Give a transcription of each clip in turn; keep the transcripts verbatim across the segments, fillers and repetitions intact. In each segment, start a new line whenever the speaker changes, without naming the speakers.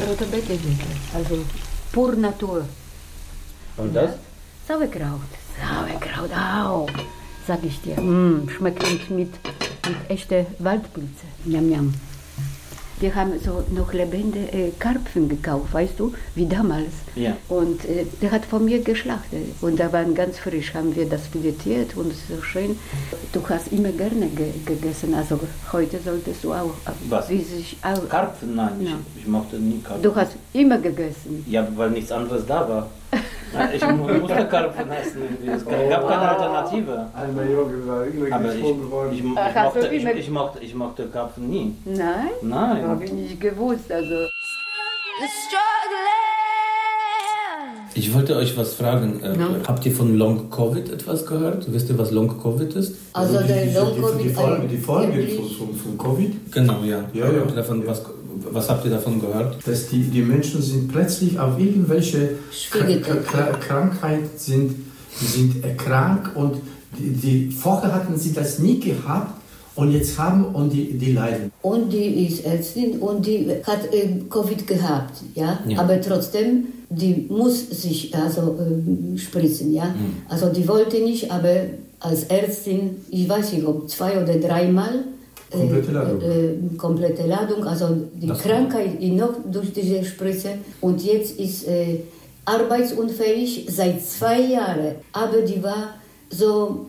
rote Beete, also pur Natur.
Und das?
Sauerkraut. Sauerkraut, au, sag ich dir. Mm, schmeckt mit, mit echten Waldpilze. Njam, njam. Wir haben so noch lebende äh, Karpfen gekauft, weißt du, wie damals.
Ja.
Und äh, der hat von mir geschlachtet. Und da waren ganz frisch, haben wir das filetiert und so schön. Du hast immer gerne ge- gegessen, also heute solltest du auch.
Was?
Wie sich auch,
Karpfen? Nein,
Ja.
ich, ich mochte nie Karpfen.
Du hast immer gegessen.
Ja, weil nichts anderes da war. Ich musste Karpfen essen. Es gab keine Alternative.
Einmal Junge war immer
Aber ich,
gezwungen worden.
ich, ich,
Ach, hast
mochte,
du
ich,
immer-
ich, mochte, ich mochte Karpfen nie.
Nein?
Nein.
Habe ich nicht gewusst, also.
Ich wollte euch was fragen. Äh,
Ja.
Habt ihr von Long Covid etwas gehört? Wisst ihr, was Long Covid ist?
Also der
die,
Long
die,
Covid
die, Folge, die Folge
eigentlich-
von, von, von Covid,
Genau, ja.
Ja, ja.
Habt ihr davon, was, was habt ihr davon gehört?
dass die, die Menschen sind plötzlich auf irgendwelche
Schwierige-
Kr- Kr- Krankheit sind, sind erkrankt und die, die, vorher hatten sie das nie gehabt und jetzt haben und die, die leiden.
Und die ist Ärztin und die hat äh, Covid gehabt, ja?
Ja.
Aber trotzdem, die muss sich also ähm, spritzen, ja. Also die wollte nicht, aber als Ärztin, ich weiß nicht, ob zwei oder dreimal äh,
Komplette Ladung.
Äh, komplette Ladung, also die
Das-
Krankheit ist noch durch diese Spritze und jetzt ist äh, arbeitsunfähig seit zwei Jahren, aber die war so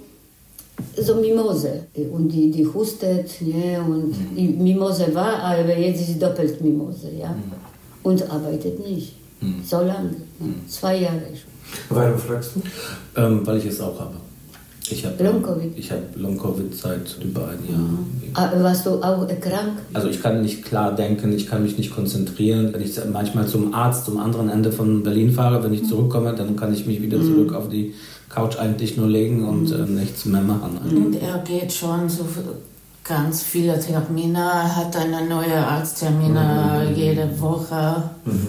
so Mimose und die, die hustet, ne, und die Mimose war, aber jetzt ist sie doppelt Mimose, ja, und arbeitet nicht, so lange, ne? zwei Jahre schon.
Warum fragst du?
Ähm, weil ich es auch habe. Ich habe
Long Covid?
Ich habe Long Covid seit über ein Jahr.
Ah, warst du auch krank?
Also ich kann nicht klar denken, ich kann mich nicht konzentrieren. Wenn ich manchmal zum Arzt, zum anderen Ende von Berlin fahre, wenn ich zurückkomme, dann kann ich mich wieder zurück auf die Couch eigentlich nur legen und äh, nichts mehr machen.
Und er geht schon so ganz viele Termine, hat eine neue Arzttermine jede Woche.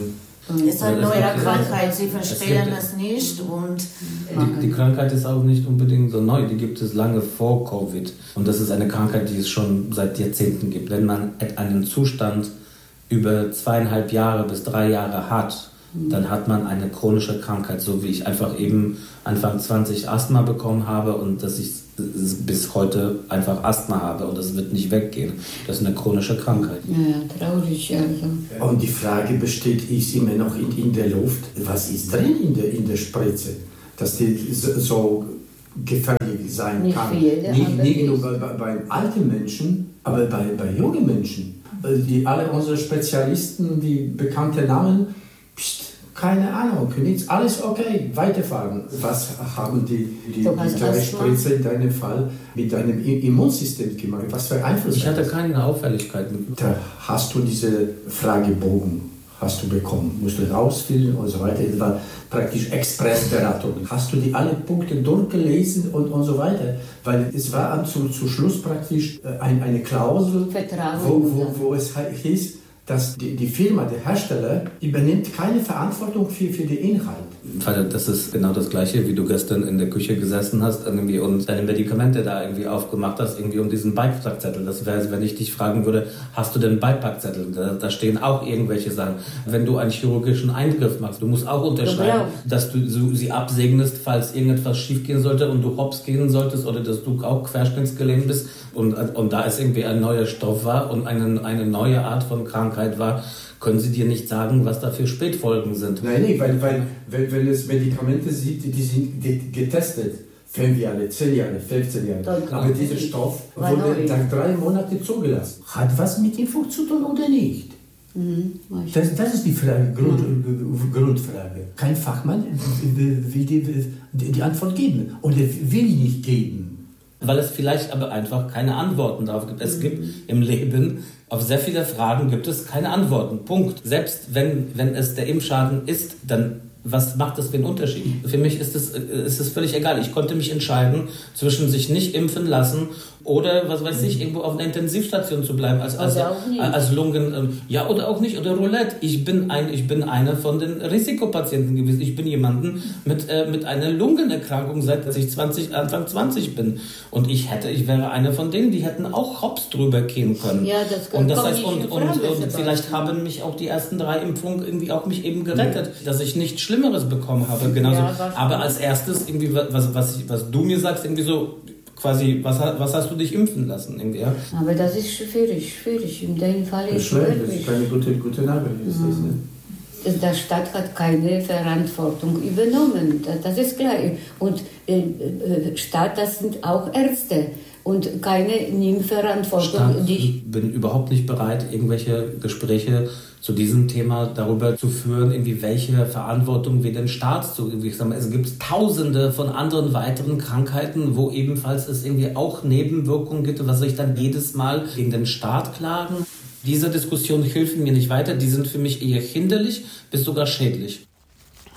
Ist eine
Ja, das
neue
macht-
Krankheit, sie
es
verstehen
gibt-
es nicht und
Die, die Krankheit ist auch nicht unbedingt so neu, die gibt es lange vor Covid. Und das ist eine Krankheit, die es schon seit Jahrzehnten gibt. Wenn man einen Zustand über zweieinhalb Jahre bis drei Jahre hat, dann hat man eine chronische Krankheit, so wie ich einfach eben Anfang zwanzig Asthma bekommen habe und dass ich bis heute einfach Asthma habe und das wird nicht weggehen. Das ist eine chronische Krankheit.
Ja, traurig, also.
Und die Frage besteht, ist immer noch in, in der Luft, was ist drin in der, in der Spritze, dass die so, so gefährlich sein
Nicht
kann.
für jede,
nicht
aber
nicht nur
ist-
bei, bei, bei alten Menschen, aber bei, bei jungen Menschen. Die, alle unsere Spezialisten, die bekannten Namen, pst, keine Ahnung, nichts, alles okay, weiterfahren. Was haben die, die,
Du hast
die kleine
Asthma?
Spritze in deinem Fall mit deinem I- Immunsystem gemacht? Was für Einfluss
Ich
hat
hatte
das?
keine Auffälligkeiten.
Da hast du diese Fragebogen hast du bekommen, musst du ausfüllen und so weiter. Das war praktisch Expressberatung. Hast du die alle Punkte durchgelesen und, und so weiter? Weil es war zu, zu Schluss praktisch äh, ein, eine Klausel,
Vertrauen
wo,
und
wo,
so.
wo es he- hieß, dass die, die Firma, der Hersteller, übernimmt keine Verantwortung für, für den Inhalt.
Vater, das ist genau das Gleiche, wie du gestern in der Küche gesessen hast irgendwie und deine Medikamente da irgendwie aufgemacht hast, irgendwie um diesen Beipackzettel. Das wäre, wenn ich dich fragen würde, hast du denn einen Beipackzettel? Da, da stehen auch irgendwelche Sachen. Wenn du einen chirurgischen Eingriff machst, du musst auch unterschreiben, dass du so, sie absegnest, falls irgendetwas schiefgehen sollte und du hops gehen solltest oder dass du auch querschnittsgelähmt bist und, und da es irgendwie ein neuer Stoff war und eine, eine neue Art von Krankheit war, können sie dir nicht sagen, was da für Spätfolgen sind.
Nein, nee, weil, weil wenn, wenn es Medikamente sind, die sind getestet. Fünf Jahre, zehn Jahre, fünfzehn Jahre.
Dann-
Aber dieser Stoff
War
wurde
neu.
nach drei Monaten zugelassen. Hat was mit Impfung zu tun oder nicht?
Mhm, weiß ich.
Das, das ist die Frage, Grund, Grundfrage. Kein Fachmann will die, die Antwort geben oder will nicht geben.
Weil es vielleicht aber einfach keine Antworten darauf gibt. Es gibt im Leben, auf sehr viele Fragen gibt es keine Antworten. Punkt. Selbst wenn, wenn es der Impfschaden ist, dann was macht das für einen Unterschied? Für mich ist es, ist es völlig egal. Ich konnte mich entscheiden zwischen sich nicht impfen lassen oder was weiß ich, irgendwo auf einer Intensivstation zu bleiben als, als, als Lungen, ja oder auch nicht, oder Roulette. Ich bin ein, ich bin einer von den Risikopatienten gewesen. Ich bin jemanden mit, äh, mit einer Lungenerkrankung, seit dass ich zwanzig, Anfang zwanzig bin. Und ich hätte, ich wäre einer von denen, die hätten auch hops drüber gehen können.
Ja, das
und das heißt, und, und, und vielleicht haben mich auch die ersten drei Impfungen irgendwie auch mich eben gerettet, ja. dass ich nichts Schlimmeres bekommen habe. Genauso. Ja, aber als erstes irgendwie, was, was, was du mir sagst, irgendwie so, quasi, was, was hast du dich impfen lassen? Irgendwie, ja?
Aber das ist schwierig, schwierig. In dem Fall ist es
schwierig. Das ist keine gute, gute Nachricht. Ist das, ne?
Der Staat hat keine Verantwortung übernommen, das ist klar. Und äh, äh, Staat, das sind auch Ärzte. Und keine Nimmverantwortung.
Ich bin überhaupt nicht bereit, irgendwelche Gespräche zu diesem Thema darüber zu führen, irgendwie welche Verantwortung wir den Staat zu. Ich sag mal, es gibt Tausende von anderen weiteren Krankheiten, wo ebenfalls es irgendwie auch Nebenwirkungen gibt, was sich dann jedes Mal gegen den Staat klagen. Diese Diskussionen helfen mir nicht weiter, die sind für mich eher hinderlich bis sogar schädlich.